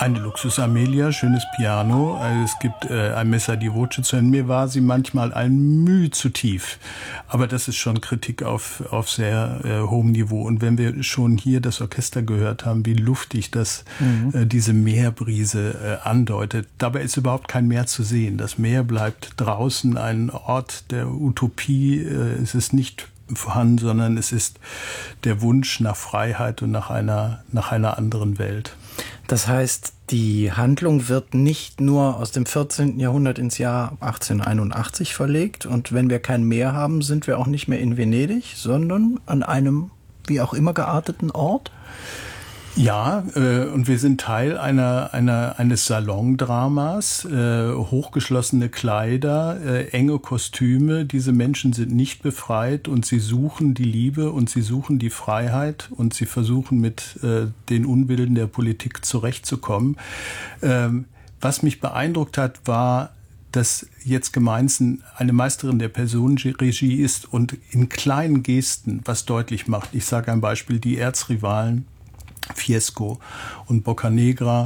Eine Luxus-Amelia, schönes Piano. Es gibt ein Messer die Voce zu hören. Mir war sie manchmal ein Mühe zu tief. Aber das ist schon Kritik auf sehr hohem Niveau. Und wenn wir schon hier das Orchester gehört haben, wie luftig das diese Meerbrise andeutet. Dabei ist überhaupt kein Meer zu sehen. Das Meer bleibt draußen, ein Ort der Utopie. Es ist nicht vorhanden, sondern es ist der Wunsch nach Freiheit und nach einer anderen Welt. Das heißt, die Handlung wird nicht nur aus dem 14. Jahrhundert ins Jahr 1881 verlegt. Und wenn wir kein Meer haben, sind wir auch nicht mehr in Venedig, sondern an einem wie auch immer gearteten Ort? Ja, und wir sind Teil eines Salondramas, hochgeschlossene Kleider, enge Kostüme. Diese Menschen sind nicht befreit und sie suchen die Liebe und sie suchen die Freiheit und sie versuchen mit den Unbilden der Politik zurechtzukommen. Was mich beeindruckt hat, war, dass jetzt Gemeinsen eine Meisterin der Personenregie ist und in kleinen Gesten was deutlich macht. Ich sage ein Beispiel, die Erzrivalen Fiesco und Boccanegra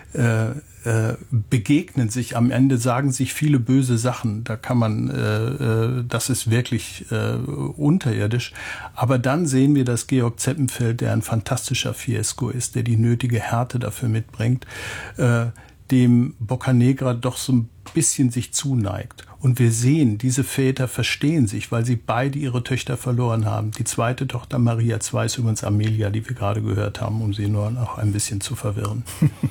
begegnen sich am Ende, sagen sich viele böse Sachen. Da kann man, das ist wirklich unterirdisch. Aber dann sehen wir, dass Georg Zeppenfeld, der ein fantastischer Fiesco ist, der die nötige Härte dafür mitbringt, dem Boccanegra doch so ein bisschen sich zuneigt. Und wir sehen, diese Väter verstehen sich, weil sie beide ihre Töchter verloren haben. Die zweite Tochter Maria II ist übrigens Amelia, die wir gerade gehört haben, um sie nur noch ein bisschen zu verwirren.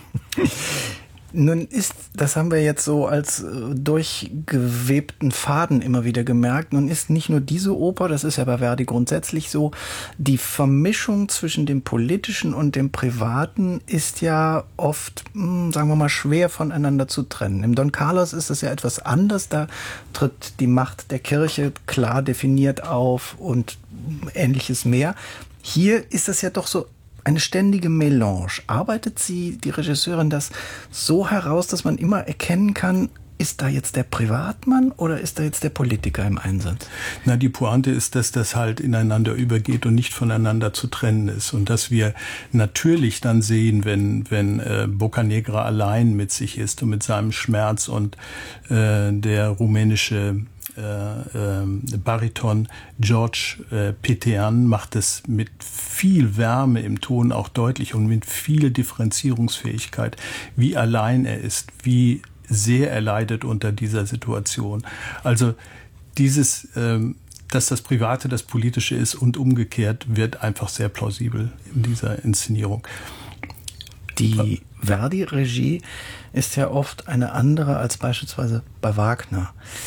Nun das haben wir jetzt so als durchgewebten Faden immer wieder gemerkt, nun ist nicht nur diese Oper, das ist ja bei Verdi grundsätzlich so, die Vermischung zwischen dem Politischen und dem Privaten ist ja oft, sagen wir mal, schwer voneinander zu trennen. Im Don Carlos ist es ja etwas anders, da tritt die Macht der Kirche klar definiert auf und Ähnliches mehr. Hier ist es ja doch so eine ständige Melange. Arbeitet die Regisseurin, das so heraus, dass man immer erkennen kann, ist da jetzt der Privatmann oder ist da jetzt der Politiker im Einsatz? Na, die Pointe ist, dass das halt ineinander übergeht und nicht voneinander zu trennen ist. Und dass wir natürlich dann sehen, wenn Boccanegra allein mit sich ist und mit seinem Schmerz und der rumänische Bariton George Petean macht es mit viel Wärme im Ton auch deutlich und mit viel Differenzierungsfähigkeit, wie allein er ist, wie sehr er leidet unter dieser Situation. Also dieses, dass das Private das Politische ist und umgekehrt, wird einfach sehr plausibel in dieser Inszenierung. Die Verdi-Regie ist ja oft eine andere als beispielsweise bei Wagner.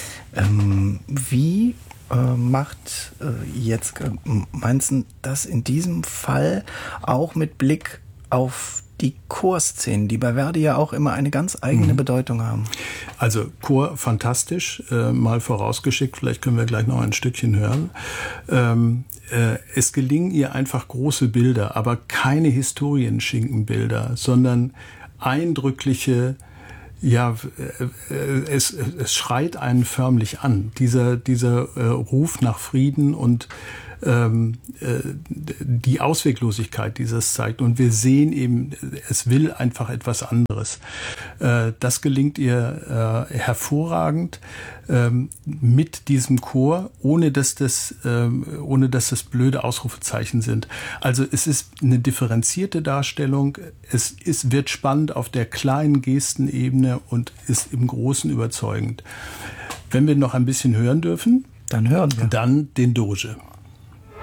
Wie macht jetzt Meinzen das in diesem Fall auch mit Blick auf die Chorszenen, die bei Verdi ja auch immer eine ganz eigene Bedeutung haben? Also Chor fantastisch, mal vorausgeschickt, vielleicht können wir gleich noch ein Stückchen hören. Es gelingen ihr einfach große Bilder, aber keine Historienschinkenbilder, sondern eindrückliche, ja, es schreit einen förmlich an. Dieser Ruf nach Frieden und die Ausweglosigkeit dieses zeigt. Und wir sehen eben, es will einfach etwas anderes. Das gelingt ihr hervorragend mit diesem Chor, ohne dass das blöde Ausrufezeichen sind. Also es ist eine differenzierte Darstellung. Es wird spannend auf der kleinen Gestenebene und ist im Großen überzeugend. Wenn wir noch ein bisschen hören dürfen, dann hören wir. Dann den Doge.